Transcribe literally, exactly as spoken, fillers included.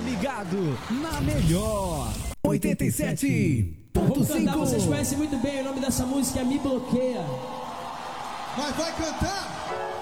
ligado na melhor oitenta e sete ponto cinco. Vocês conhecem muito bem o nome dessa música, é Me Bloqueia. Mas vai cantar?